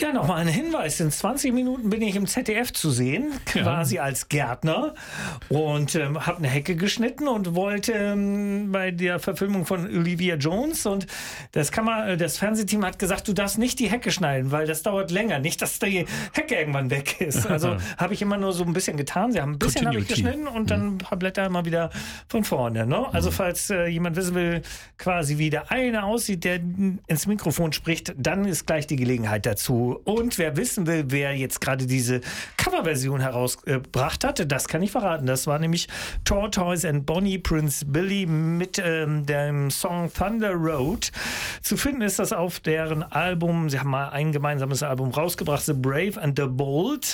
Ja, nochmal ein Hinweis. In 20 Minuten bin ich im ZDF zu sehen, quasi als Gärtner und habe eine Hecke geschnitten und wollte bei der Verfilmung von Olivia Jones und das Fernsehteam hat gesagt, du darfst nicht die Hecke schneiden, weil das dauert länger. Nicht, dass die Hecke irgendwann weg ist. Also habe ich immer nur so ein bisschen getan. Sie haben ein bisschen habe ich geschnitten und dann ein paar Blätter immer wieder von vorne. Ne? Also falls jemand wissen will, quasi wie der eine aussieht, der ins Mikrofon spricht, dann ist gleich die Gelegenheit dazu. Und wer wissen will, wer jetzt gerade diese Coverversion herausgebracht hatte, das kann ich verraten. Das war nämlich Tortoise and Bonnie Prince Billy mit dem Song Thunder Road. Zu finden ist das auf deren Album. Sie haben mal ein gemeinsames Album rausgebracht, The Brave and the Bold.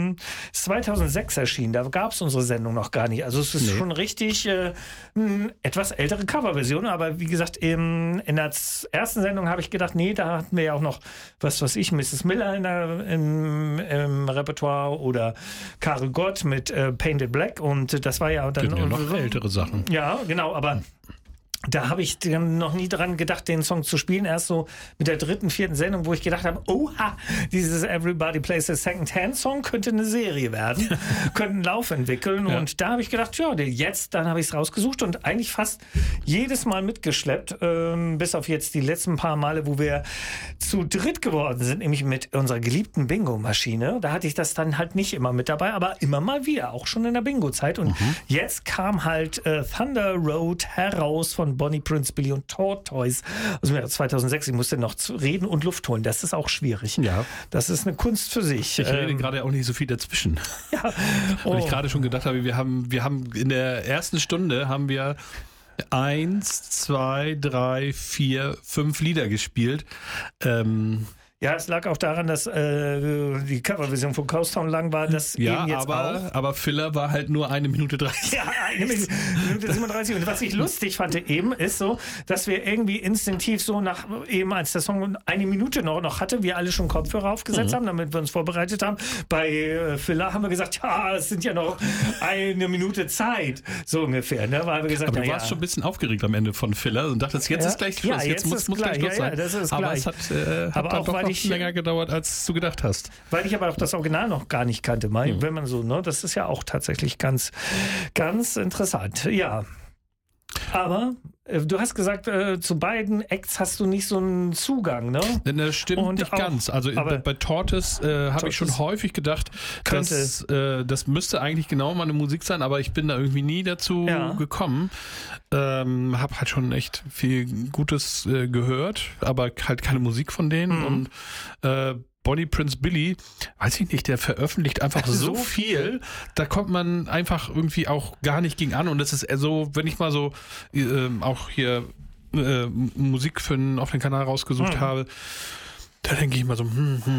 2006 erschienen. Da gab es unsere Sendung noch gar nicht. Also es ist schon richtig etwas ältere Coverversion. Aber wie gesagt, in der ersten Sendung habe ich gedacht, nee, da hatten wir ja auch noch was ich, Mrs. Miller im Repertoire oder Karel Gott mit Painted Black und das war ja dann noch ältere Sachen. Ja, genau, aber da habe ich noch nie dran gedacht, den Song zu spielen. Erst so mit der 3., 4. Sendung, wo ich gedacht habe, oha, dieses Everybody Plays a Second-Hand-Song könnte eine Serie werden, könnte einen Lauf entwickeln. Ja. Und da habe ich gedacht, ja, dann habe ich es rausgesucht und eigentlich fast jedes Mal mitgeschleppt, bis auf jetzt die letzten paar Male, wo wir zu dritt geworden sind, nämlich mit unserer geliebten Bingo-Maschine. Da hatte ich das dann halt nicht immer mit dabei, aber immer mal wieder, auch schon in der Bingo-Zeit. Und jetzt kam halt Thunder Road heraus von Bonnie Prince Billy und Tortoise aus dem Jahr 2006. Ich musste noch reden und Luft holen. Das ist auch schwierig. Ja. Das ist eine Kunst für sich. Ich rede gerade auch nicht so viel dazwischen. Ja. Weil ich gerade schon gedacht habe, wir haben in der ersten Stunde haben wir 1, 2, 3, 4, 5 Lieder gespielt. Ja, es lag auch daran, dass die Coverversion von Coast Town lang war. Das ja, eben jetzt aber Filler war halt nur 1 Minute 30. Ja, 1 Minute 37. Und was ich lustig fand eben, ist so, dass wir irgendwie instinktiv so eben als der Song 1 Minute noch hatte, wir alle schon Kopfhörer aufgesetzt haben, damit wir uns vorbereitet haben. Bei Filler haben wir gesagt, ja, es sind ja noch 1 Minute Zeit, so ungefähr. Ne? Weil wir gesagt, aber du warst schon ein bisschen aufgeregt am Ende von Filler und dachtest, jetzt ist gleich Schluss, jetzt muss gleich Schluss sein. Das ist aber gleich. Es hat aber auch noch länger gedauert, als du gedacht hast. Weil ich aber auch das Original noch gar nicht kannte. Wenn man so, ne, das ist ja auch tatsächlich ganz, ganz interessant. Ja. Aber du hast gesagt, zu beiden Acts hast du nicht so einen Zugang, ne? Das stimmt und nicht ganz. Also bei Tortoise habe ich schon häufig gedacht, dass das müsste eigentlich genau meine Musik sein, aber ich bin da irgendwie nie dazu gekommen. Hab halt schon echt viel Gutes gehört, aber halt keine Musik von denen und Bonnie Prince Billy, weiß ich nicht, der veröffentlicht einfach so viel, da kommt man einfach irgendwie auch gar nicht gegen an und das ist so, wenn ich mal so auch hier Musik auf den Kanal rausgesucht habe, da denke ich immer so,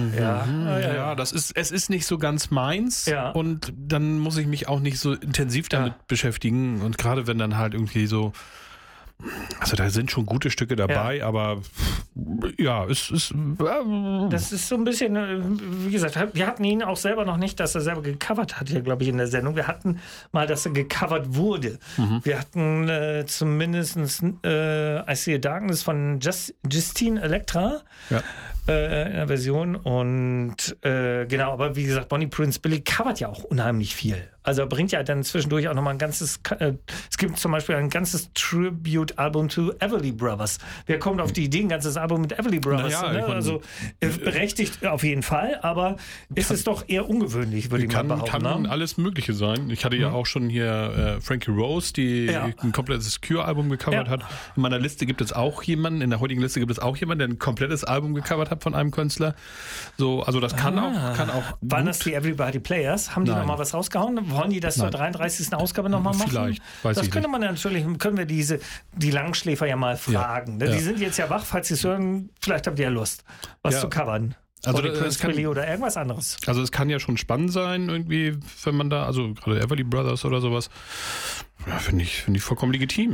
es ist nicht so ganz meins und dann muss ich mich auch nicht so intensiv damit beschäftigen und gerade wenn dann halt irgendwie so, also da sind schon gute Stücke dabei, aber es ist... Das ist so ein bisschen, wie gesagt, wir hatten ihn auch selber noch nicht, dass er selber gecovert hat, hier glaube ich in der Sendung. Wir hatten mal, dass er gecovert wurde. Wir hatten zumindest I See a Darkness von Justine Electra in der Version und genau, aber wie gesagt, Bonnie Prince Billy covert ja auch unheimlich viel. Also er bringt ja dann zwischendurch auch nochmal ein ganzes, es gibt zum Beispiel ein ganzes Tribute-Album to Everly Brothers. Wer kommt auf die Idee, ein ganzes Album mit Everly Brothers? Ne? Also berechtigt auf jeden Fall, aber ist es doch eher ungewöhnlich, würde ich mal behaupten. Kann alles Mögliche sein. Ich hatte ja auch schon hier Frankie Rose, die ein komplettes Cure-Album gecovert hat. In meiner Liste gibt es auch jemanden, in der heutigen Liste gibt es auch jemanden, der ein komplettes Album gecovert hat von einem Künstler. So, also das kann auch Waren das die Everybody Players? Haben die nochmal was rausgehauen? Wollen die das zur 33. Ausgabe nochmal machen? Vielleicht, weiß ich nicht. Können wir die Langschläfer ja mal fragen. Ne? Die sind jetzt ja wach, falls sie es hören, vielleicht habt ihr ja Lust, was zu covern. Also oder irgendwas anderes. Also es kann ja schon spannend sein, irgendwie, wenn man da, also gerade Everly Brothers oder sowas, finde ich vollkommen legitim.